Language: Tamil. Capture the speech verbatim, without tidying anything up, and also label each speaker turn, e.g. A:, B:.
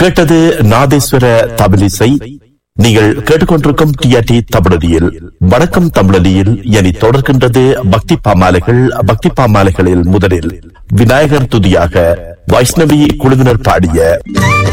A: கேட்டது நாதேஸ்வர தமிழிசை. நீங்கள் கேட்டுக்கொண்டிருக்கும் டிஆர்டி தமிழொலியில் வணக்கம் தமிழொலியில் இனி தொடர்கின்றது பக்தி பாமாலைகள். பக்தி பாமாலைகளில் முதலில் விநாயகர் துதியாக வைஷ்ணவி குழுவினர் பாடிய